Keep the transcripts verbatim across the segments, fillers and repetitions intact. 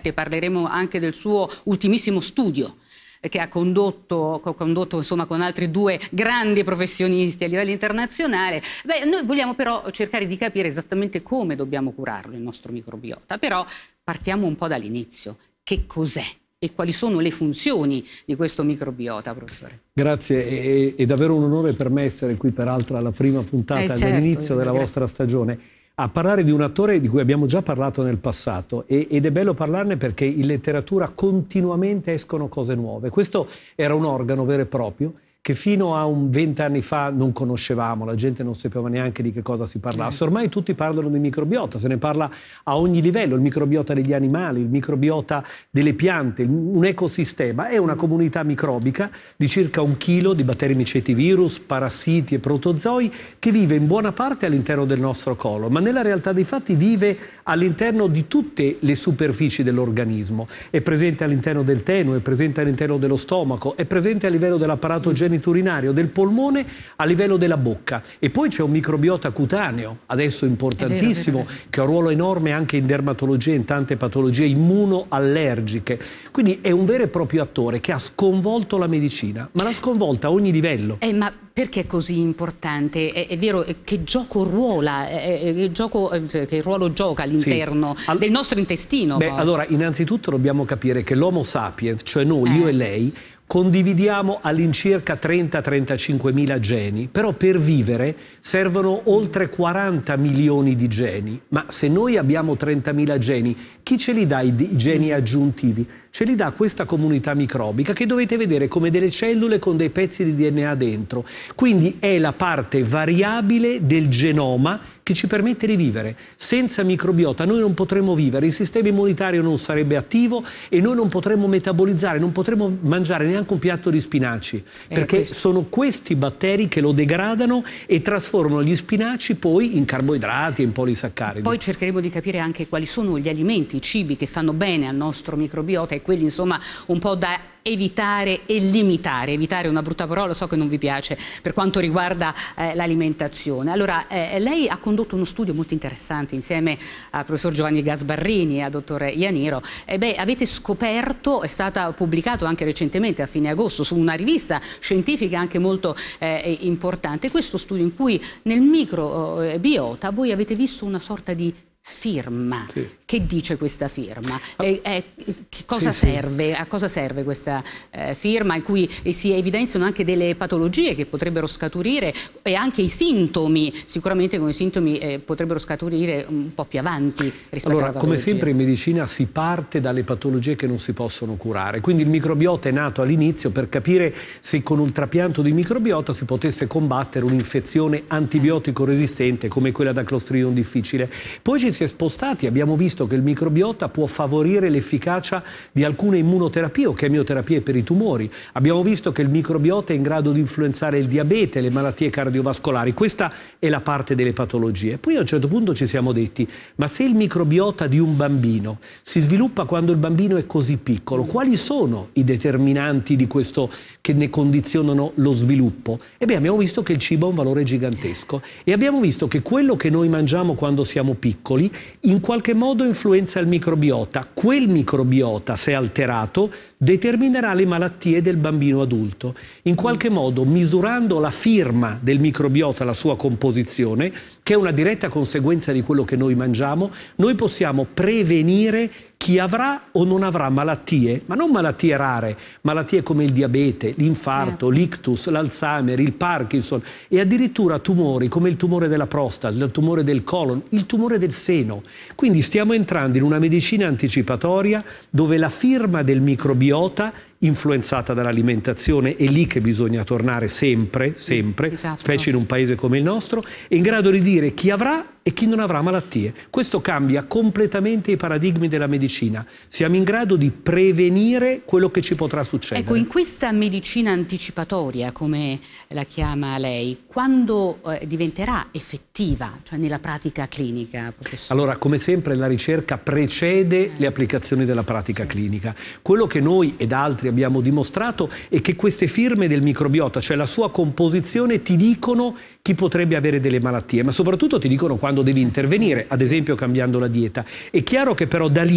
esperti, e parleremo anche del suo ultimissimo studio che ha condotto, condotto insomma, con altri due grandi professionisti a livello internazionale. Beh, noi vogliamo però cercare di capire esattamente come dobbiamo curarlo il nostro microbiota, però partiamo un po' dall'inizio. Che cos'è e quali sono le funzioni di questo microbiota, professore? Grazie, è, è davvero un onore per me essere qui, peraltro alla prima puntata eh, certo, dell'inizio della grazie. vostra stagione, a parlare di un attore di cui abbiamo già parlato nel passato, e, ed è bello parlarne perché in letteratura continuamente escono cose nuove. Questo era un organo vero e proprio che fino a un vent'anni fa non conoscevamo, la gente non sapeva neanche di che cosa si parlasse. Ormai tutti parlano di microbiota, se ne parla a ogni livello, il microbiota degli animali, il microbiota delle piante, un ecosistema. È una comunità microbica di circa un chilo di batteri miceti virus, parassiti e protozoi che vive in buona parte all'interno del nostro colon, ma nella realtà dei fatti vive all'interno di tutte le superfici dell'organismo. È presente all'interno del teno, è presente all'interno dello stomaco, è presente a livello dell'apparato genito urinario, del polmone, a livello della bocca. E poi c'è un microbiota cutaneo, adesso importantissimo, vero, vero, vero. che ha un ruolo enorme anche in dermatologia, in tante patologie immunoallergiche. Quindi è un vero e proprio attore che ha sconvolto la medicina, ma l'ha sconvolta a ogni livello. Eh, ma perché è così importante? È, è vero, che gioco ruola, è, è, gioco, che ruolo gioca all'interno sì. All... del nostro intestino? Beh, poi. allora, innanzitutto dobbiamo capire che l'Homo sapiens, cioè noi, eh. io e lei, condividiamo all'incirca trenta trentacinque mila geni, però per vivere servono oltre quaranta milioni di geni. Ma se noi abbiamo trentamila geni, chi ce li dà i, i geni aggiuntivi? Ce li dà questa comunità microbica che dovete vedere come delle cellule con dei pezzi di D N A dentro. Quindi è la parte variabile del genoma che ci permette di vivere. Senza microbiota noi non potremmo vivere, il sistema immunitario non sarebbe attivo e noi non potremmo metabolizzare, non potremmo mangiare neanche un piatto di spinaci, perché questo. sono questi batteri che lo degradano e trasformano gli spinaci poi in carboidrati e in polisaccaridi. Poi cercheremo di capire anche quali sono gli alimenti, i cibi che fanno bene al nostro microbiota e quelli insomma un po' da evitare e limitare. Evitare è una brutta parola, so che non vi piace per quanto riguarda eh, l'alimentazione. Allora, eh, lei ha condotto uno studio molto interessante insieme al professor Giovanni Gasbarrini e al dottor Ianiro. Eh, beh, avete scoperto, è stato pubblicato anche recentemente a fine agosto su una rivista scientifica anche molto eh, importante, questo studio in cui nel microbiota voi avete visto una sorta di firma. Sì. Che dice questa firma? Eh, eh, che cosa sì, serve? Sì. A cosa serve questa eh, firma in cui eh, si evidenziano anche delle patologie che potrebbero scaturire e anche i sintomi, sicuramente con i sintomi eh, potrebbero scaturire un po' più avanti rispetto allora, alla patologia. Come sempre in medicina si parte dalle patologie che non si possono curare, quindi il microbiota è nato all'inizio per capire se con un trapianto di microbiota si potesse combattere un'infezione antibiotico resistente come quella da Clostridium difficile. Poi ci si è spostati, abbiamo visto che il microbiota può favorire l'efficacia di alcune immunoterapie o chemioterapie per i tumori. Abbiamo visto che il microbiota è in grado di influenzare il diabete, le malattie cardiovascolari. Questa è la parte delle patologie. Poi a un certo punto ci siamo detti, ma se il microbiota di un bambino si sviluppa quando il bambino è così piccolo, quali sono i determinanti di questo che ne condizionano lo sviluppo? E beh, abbiamo visto che il cibo ha un valore gigantesco e abbiamo visto che quello che noi mangiamo quando siamo piccoli in qualche modo influenza il microbiota. Quel microbiota, se alterato, determinerà le malattie del bambino adulto. In qualche modo, misurando la firma del microbiota, la sua composizione, che è una diretta conseguenza di quello che noi mangiamo, noi possiamo prevenire chi avrà o non avrà malattie, ma non malattie rare, malattie come il diabete, l'infarto, l'ictus, l'Alzheimer, il Parkinson e addirittura tumori come il tumore della prostata, il tumore del colon, il tumore del seno. Quindi stiamo entrando in una medicina anticipatoria dove la firma del microbiota influenzata dall'alimentazione, è lì che bisogna tornare sempre, sempre, esatto. Specie in un paese come il nostro, è in grado di dire chi avrà e chi non avrà malattie. Questo cambia completamente i paradigmi della medicina. Siamo in grado di prevenire quello che ci potrà succedere. Ecco, in questa medicina anticipatoria, come la chiama lei, quando eh, diventerà effettiva, cioè nella pratica clinica, professore? Allora, come sempre, la ricerca precede eh. le applicazioni della pratica sì. clinica. Quello che noi ed altri abbiamo dimostrato è che queste firme del microbiota, cioè la sua composizione, ti dicono chi potrebbe avere delle malattie, ma soprattutto ti dicono quando devi intervenire, ad esempio cambiando la dieta. È chiaro che però da lì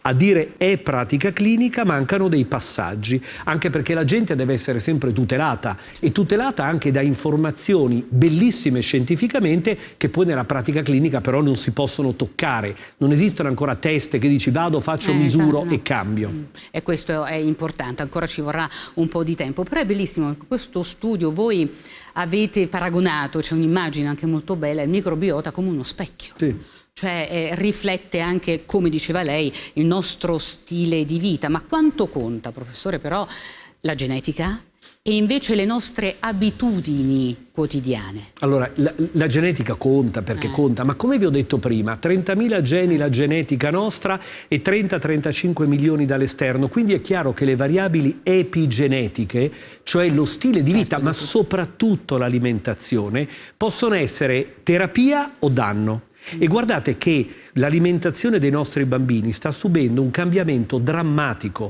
A dire è pratica clinica mancano dei passaggi, anche perché la gente deve essere sempre tutelata e tutelata anche da informazioni bellissime scientificamente che poi nella pratica clinica però non si possono toccare. Non esistono ancora test che dici vado, faccio, eh, misuro esatto, no. e cambio. Mm. E questo è importante, ancora ci vorrà un po' di tempo, però è bellissimo questo studio. Voi avete paragonato, c'è un'immagine anche molto bella, il microbiota come uno specchio. Sì. Cioè eh, riflette anche, come diceva lei, il nostro stile di vita. Ma quanto conta, professore, però la genetica e invece le nostre abitudini quotidiane? Allora, la, la genetica conta perché eh. conta, ma come vi ho detto prima, trentamila geni la genetica nostra e trenta trentacinque milioni dall'esterno, quindi è chiaro che le variabili epigenetiche, cioè lo stile di vita, certo, ma soprattutto l'alimentazione, possono essere terapia o danno. E guardate che l'alimentazione dei nostri bambini sta subendo un cambiamento drammatico.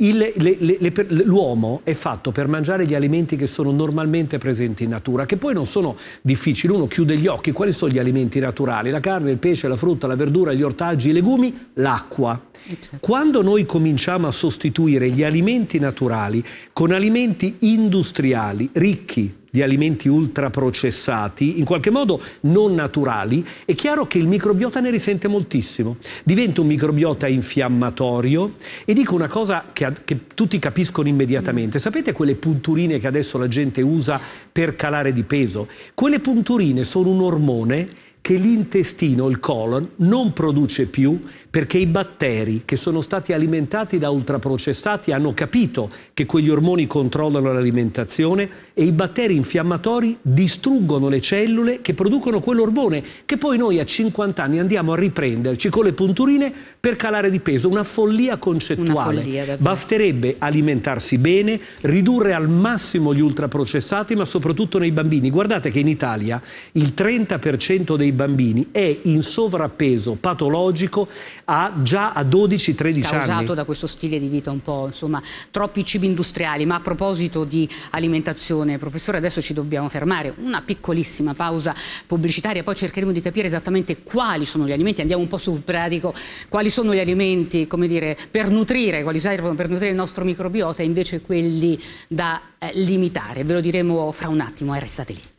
L'uomo è fatto per mangiare gli alimenti che sono normalmente presenti in natura, che poi non sono difficili, uno chiude gli occhi. Quali sono gli alimenti naturali? La carne, il pesce, la frutta, la verdura, gli ortaggi, i legumi, l'acqua. Quando noi cominciamo a sostituire gli alimenti naturali con alimenti industriali ricchi di alimenti ultraprocessati, in qualche modo non naturali, è chiaro che il microbiota ne risente moltissimo. Diventa un microbiota infiammatorio e dico una cosa che, che tutti capiscono immediatamente. Mm. Sapete quelle punturine che adesso la gente usa per calare di peso? Quelle punturine sono un ormone che l'intestino, il colon, non produce più perché i batteri che sono stati alimentati da ultraprocessati hanno capito che quegli ormoni controllano l'alimentazione e i batteri infiammatori distruggono le cellule che producono quell'ormone che poi noi a cinquanta anni andiamo a riprenderci con le punturine per calare di peso. Una follia concettuale. Una follia, basterebbe alimentarsi bene, ridurre al massimo gli ultraprocessati, ma soprattutto nei bambini. Guardate che in Italia il trenta per cento dei bambini è in sovrappeso patologico a, già a dodici tredici anni. Causato da questo stile di vita un po', insomma, troppi cibi industriali. Ma a proposito di alimentazione, professore, adesso ci dobbiamo fermare, una piccolissima pausa pubblicitaria, poi cercheremo di capire esattamente quali sono gli alimenti, andiamo un po' sul pratico, quali sono gli alimenti, come dire, per nutrire, quali servono per nutrire il nostro microbiota e invece quelli da eh, limitare. Ve lo diremo fra un attimo e restate lì.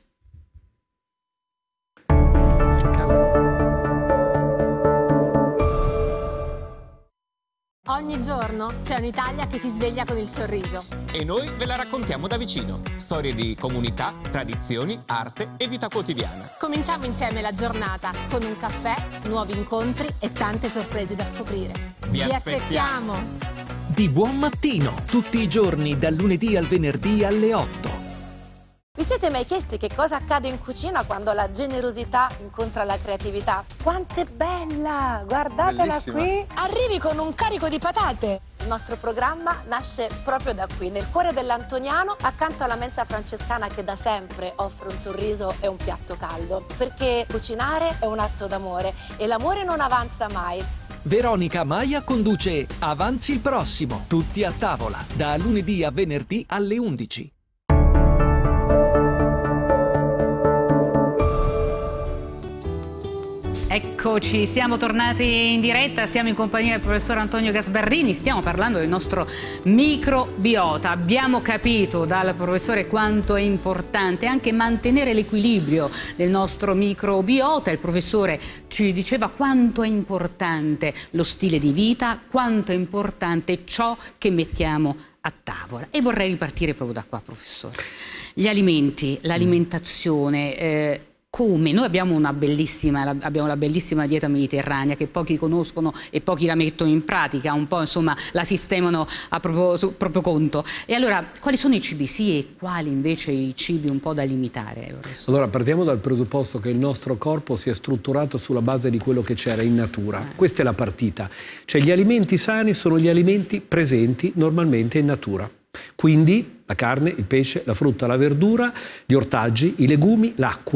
Ogni giorno c'è un'Italia che si sveglia con il sorriso. E noi ve la raccontiamo da vicino. Storie di comunità, tradizioni, arte e vita quotidiana. Cominciamo insieme la giornata con un caffè, nuovi incontri e tante sorprese da scoprire. Vi, Vi aspettiamo. aspettiamo! Di buon mattino, tutti i giorni dal lunedì al venerdì alle otto. Vi siete mai chiesti che cosa accade in cucina quando la generosità incontra la creatività? Quanto è bella! Guardatela Bellissima. Qui! Arrivi con un carico di patate! Il nostro programma nasce proprio da qui, nel cuore dell'Antoniano, accanto alla mensa francescana che da sempre offre un sorriso e un piatto caldo. Perché cucinare è un atto d'amore e l'amore non avanza mai. Veronica Maia conduce Avanzi il prossimo, tutti a tavola, da lunedì a venerdì alle undici. Eccoci, siamo tornati in diretta, siamo in compagnia del professor Antonio Gasbarrini, stiamo parlando del nostro microbiota. Abbiamo capito dal professore quanto è importante anche mantenere l'equilibrio del nostro microbiota. Il professore ci diceva quanto è importante lo stile di vita, quanto è importante ciò che mettiamo a tavola. E vorrei ripartire proprio da qua, professore. Gli alimenti, l'alimentazione, eh, come? Noi abbiamo una bellissima, abbiamo la bellissima dieta mediterranea che pochi conoscono e pochi la mettono in pratica, un po' insomma la sistemano a proprio, su, proprio conto. E allora, quali sono i cibi sì e quali invece i cibi un po' da limitare? Allora, partiamo dal presupposto che il nostro corpo sia strutturato sulla base di quello che c'era in natura. Eh. Questa è la partita. Cioè gli alimenti sani sono gli alimenti presenti normalmente in natura. Quindi la carne, il pesce, la frutta, la verdura, gli ortaggi, i legumi, l'acqua.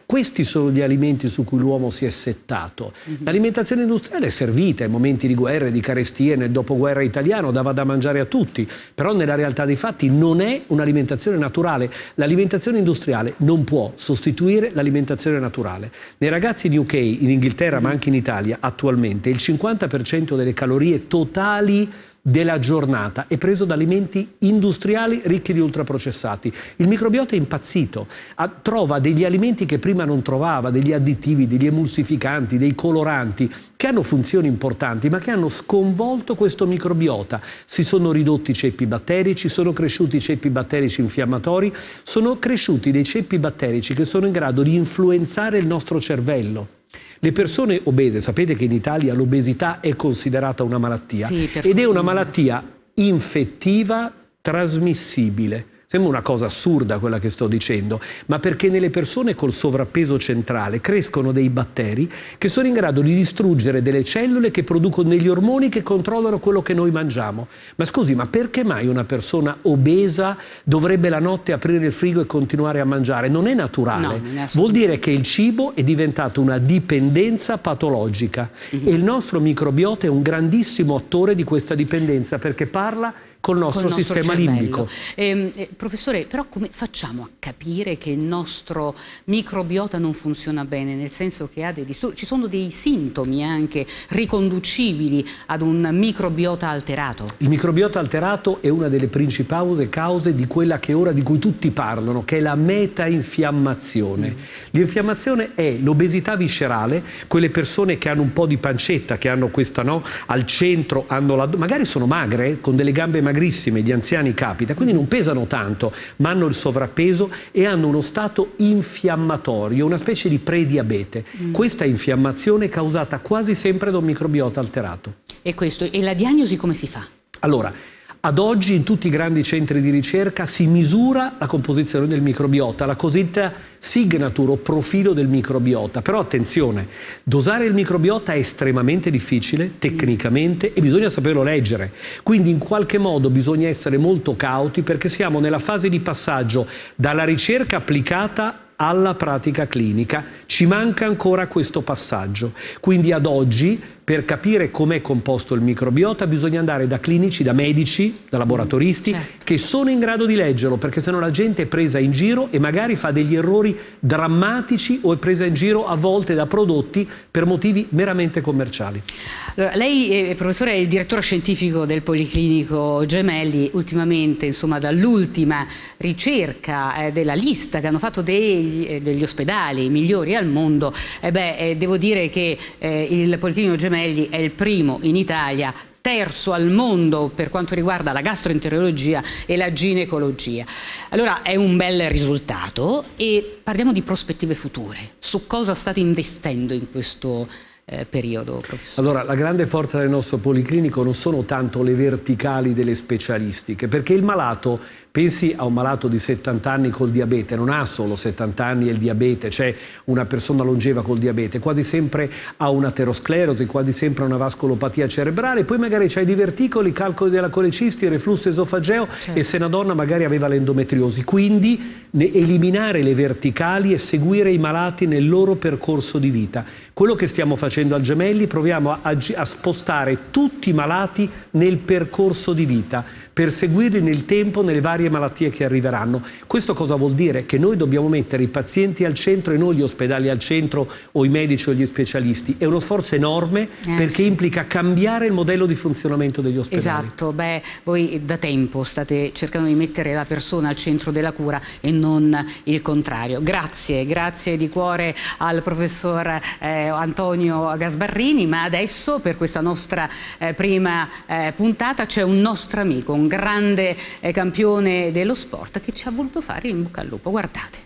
Questi sono gli alimenti su cui l'uomo si è settato. Mm-hmm. L'alimentazione industriale è servita in momenti di guerra e di carestie, nel dopoguerra italiano dava da mangiare a tutti, però nella realtà dei fatti non è un'alimentazione naturale. L'alimentazione industriale non può sostituire l'alimentazione naturale. Nei ragazzi in U K, in Inghilterra, mm-hmm. ma anche in Italia attualmente, il cinquanta per cento delle calorie totali della giornata è preso da alimenti industriali ricchi di ultraprocessati. Il microbiota è impazzito, a, trova degli alimenti che prima non trovava, degli additivi, degli emulsificanti, dei coloranti, che hanno funzioni importanti, ma che hanno sconvolto questo microbiota. Si sono ridotti i ceppi batterici, sono cresciuti i ceppi batterici infiammatori, sono cresciuti dei ceppi batterici che sono in grado di influenzare il nostro cervello. Le persone obese, sapete che in Italia l'obesità è considerata una malattia, sì, ed è una malattia infettiva trasmissibile. Sembra una cosa assurda quella che sto dicendo, ma perché nelle persone col sovrappeso centrale crescono dei batteri che sono in grado di distruggere delle cellule che producono degli ormoni che controllano quello che noi mangiamo. Ma scusi, ma perché mai una persona obesa dovrebbe la notte aprire il frigo e continuare a mangiare? Non è naturale. No, vuol dire che il cibo è diventato una dipendenza patologica, mm-hmm. e il nostro microbiota è un grandissimo attore di questa dipendenza, perché parla col nostro, col nostro sistema cervello. limbico. Eh, eh, professore, però come facciamo a capire che il nostro microbiota non funziona bene, nel senso che ha dei disturbi? Ci sono dei sintomi anche riconducibili ad un microbiota alterato? Il microbiota alterato è una delle principali cause di quella che ora di cui tutti parlano, che è la metainfiammazione. Mm. L'infiammazione è l'obesità viscerale, quelle persone che hanno un po' di pancetta, che hanno questa, no, al centro, hanno la, magari sono magre, con delle gambe magrissime, gli anziani capita, quindi non pesano tanto, ma hanno il sovrappeso e hanno uno stato infiammatorio, una specie di prediabete. Mm. Questa infiammazione è causata quasi sempre da un microbiota alterato. E, questo, e la diagnosi come si fa? Allora, ad oggi in tutti i grandi centri di ricerca si misura la composizione del microbiota, la cosiddetta signature o profilo del microbiota. Però attenzione, dosare il microbiota è estremamente difficile tecnicamente e bisogna saperlo leggere. Quindi in qualche modo bisogna essere molto cauti, perché siamo nella fase di passaggio dalla ricerca applicata alla pratica clinica. Ci manca ancora questo passaggio. Quindi ad oggi, per capire com'è composto il microbiota, bisogna andare da clinici, da medici, da laboratoristi, certo. che sono in grado di leggerlo, perché sennò la gente è presa in giro e magari fa degli errori drammatici, o è presa in giro a volte da prodotti per motivi meramente commerciali. Allora, lei, eh, professore, è il direttore scientifico del Policlinico Gemelli. Ultimamente, insomma, dall'ultima ricerca eh, della lista che hanno fatto degli, eh, degli ospedali migliori al mondo, eh beh, eh, devo dire che eh, il Policlinico Gemelli è il primo in Italia, terzo al mondo per quanto riguarda la gastroenterologia e la ginecologia. Allora è un bel risultato, e parliamo di prospettive future. Su cosa state investendo in questo eh, periodo, professore? Allora, la grande forza del nostro policlinico non sono tanto le verticali delle specialistiche, perché il malato, pensi a un malato di settanta anni col diabete, non ha solo settanta anni e il diabete, c'è una persona longeva col diabete, quasi sempre ha un'aterosclerosi, quasi sempre una vascolopatia cerebrale, poi magari c'hai diverticoli, calcoli della colecisti, reflusso esofageo, certo. e se una donna magari aveva l'endometriosi. Quindi eliminare le verticali e seguire i malati nel loro percorso di vita. Quello che stiamo facendo al Gemelli, proviamo a, a spostare tutti i malati nel percorso di vita, per seguirli nel tempo nelle varie malattie che arriveranno. Questo cosa vuol dire? Che noi dobbiamo mettere i pazienti al centro e non gli ospedali al centro, o i medici o gli specialisti. È uno sforzo enorme, eh, perché sì. implica cambiare il modello di funzionamento degli ospedali. Esatto, beh, voi da tempo state cercando di mettere la persona al centro della cura e non il contrario. Grazie, grazie di cuore al professor eh, Antonio Gasbarrini, ma adesso per questa nostra eh, prima eh, puntata c'è un nostro amico, un grande eh, campione dello sport, che ci ha voluto fare in bocca al lupo. Guardate.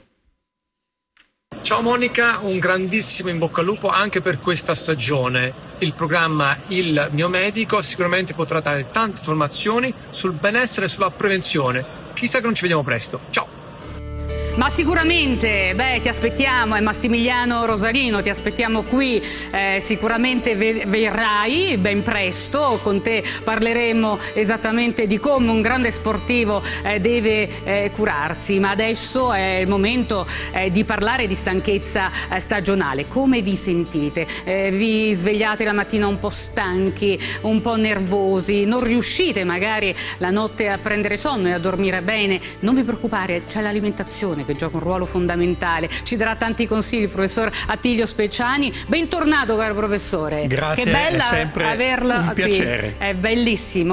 Ciao Monica, un grandissimo in bocca al lupo anche per questa stagione. Il programma Il mio medico sicuramente potrà dare tante informazioni sul benessere e sulla prevenzione. Chissà che non ci vediamo presto. Ciao! Ma sicuramente, beh, ti aspettiamo, è Massimiliano Rosalino, ti aspettiamo qui, eh, sicuramente ve- verrai ben presto, con te parleremo esattamente di come un grande sportivo eh, deve eh, curarsi, ma adesso è il momento eh, di parlare di stanchezza eh, stagionale. Come vi sentite? Eh, vi svegliate la mattina un po' stanchi, un po' nervosi, non riuscite magari la notte a prendere sonno e a dormire bene? Non vi preoccupare, c'è l'alimentazione che gioca un ruolo fondamentale. Ci darà tanti consigli il professor Attilio Speciani. Bentornato, caro professore. Grazie, che bella è sempre averla un qui. piacere. È bellissimo.